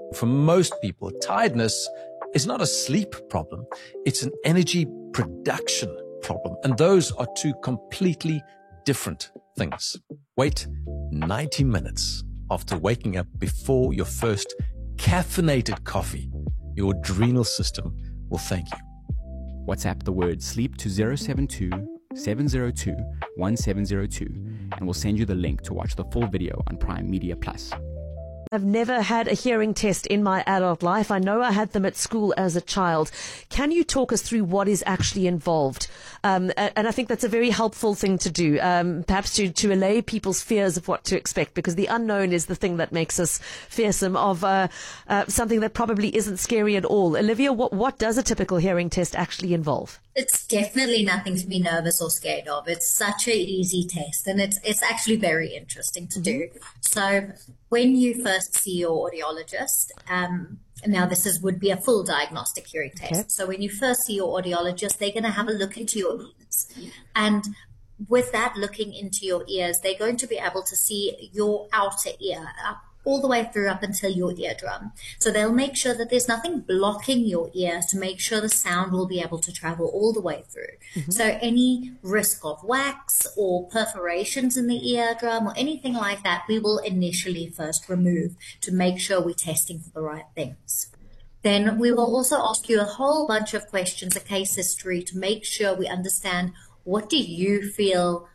For most people, tiredness is not a sleep problem. It's an energy production problem. And those are two completely different things. Wait 90 minutes after waking up before your first caffeinated coffee. Your adrenal system will thank you. WhatsApp the word sleep to 072 702 1702 and we'll send you the link to watch the full video on Prime Media Plus. I've never had a hearing test in my adult life. I know I had them at school as a child. Can you talk us through what is actually involved? And I think that's a very helpful thing to do, perhaps to allay people's fears of what to expect, because the unknown is the thing that makes us fearsome of something that probably isn't scary at all. Olivia, what does a typical hearing test actually involve? It's definitely nothing to be nervous or scared of. It's such an easy test, and it's actually very interesting to do. So when you first see your audiologist, now this would be a full diagnostic hearing test. Okay. So when you first see your audiologist, they're going to have a look into your ears. And with that looking into your ears, they're going to be able to see your outer ear up all the way through up until your eardrum. So they'll make sure that there's nothing blocking your ear to make sure the sound will be able to travel all the way through. So any risk of wax or perforations in the eardrum or anything like that, we will initially first remove to make sure we're testing for the right things. Then we will also ask you a whole bunch of questions, a case history, to make sure we understand what do you feel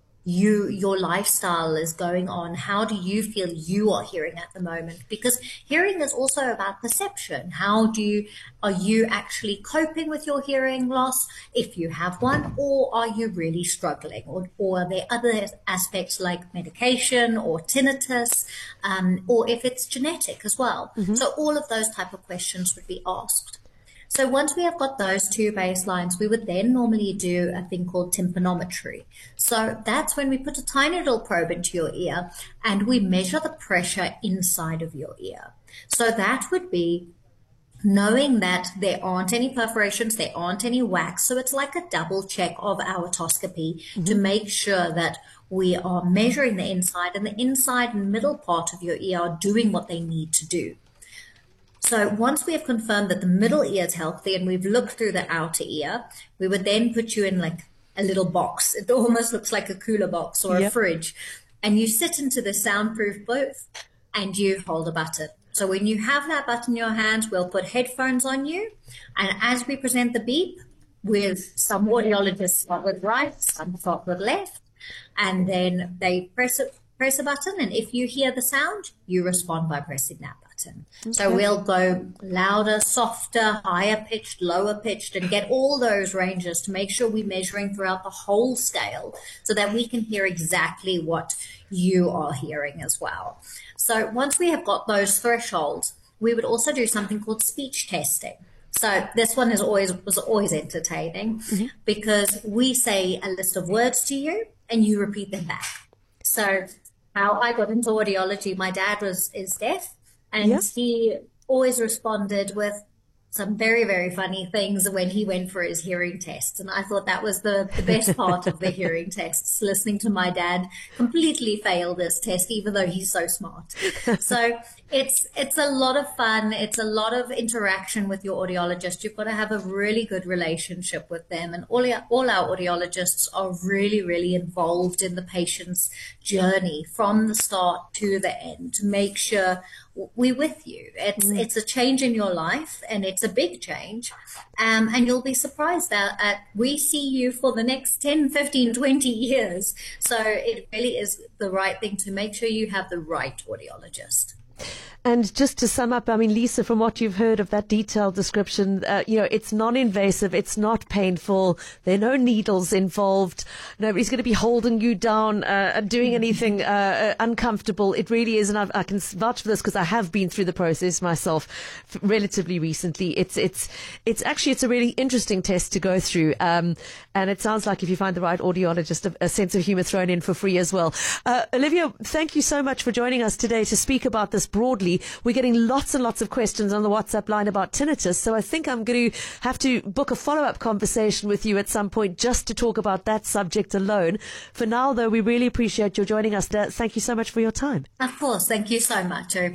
your lifestyle is going on. How do you feel you are hearing at the moment? Because hearing is also about perception. Are you actually coping with your hearing loss if you have one, or are you really struggling? Or are there other aspects like medication or tinnitus, or if it's genetic as well? So all of those type of questions would be asked. So once we have got those two baselines, we would then normally do a thing called tympanometry. So that's when we put a tiny little probe into your ear and we measure the pressure inside of your ear. So that would be knowing that there aren't any perforations, there aren't any wax. So it's like a double check of our otoscopy to make sure that we are measuring the inside, and the inside and middle part of your ear are doing what they need to do. So once we have confirmed that the middle ear is healthy and we've looked through the outer ear, we would then put you in like a little box. It almost looks like a cooler box or a fridge. And you sit into the soundproof booth and you hold a button. So when you have that button in your hand, we'll put headphones on you. And as we present the beep, with some audiologists start with right, some start with left, and then they press a button. And if you hear the sound, you respond by pressing that button. Okay. So we'll go louder, softer, higher pitched, lower pitched, and get all those ranges to make sure we're measuring throughout the whole scale so that we can hear exactly what you are hearing as well. So once we have got those thresholds, we would also do something called speech testing. So this one was always entertaining because we say a list of words to you and you repeat them back. So how I got into audiology, my dad is deaf, and he always responded with some very, very funny things when he went for his hearing tests. And I thought that was the best part of the hearing tests, listening to my dad completely fail this test, even though he's so smart. So it's a lot of fun. It's a lot of interaction with your audiologist. You've got to have a really good relationship with them. And all our audiologists are really, really involved in the patient's journey from the start to the end to make sure we're with you. It's a change in your life, and it's a big change. And you'll be surprised that we see you for the next 10, 15, 20 years. So it really is the right thing to make sure you have the right audiologist. And just to sum up, I mean, Lisa, from what you've heard of that detailed description, it's non-invasive, it's not painful, there are no needles involved, nobody's going to be holding you down, doing anything uncomfortable. It really is, and I can vouch for this because I have been through the process myself relatively recently. It's a really interesting test to go through, and it sounds like if you find the right audiologist, a sense of humour thrown in for free as well. Olivia, thank you so much for joining us today to speak about this broadly. We're getting lots and lots of questions on the WhatsApp line about tinnitus, so I think I'm going to have to book a follow-up conversation with you at some point just to talk about that subject alone. For now, though, we really appreciate your joining us. Thank you so much for your time. Of course. Thank you so much.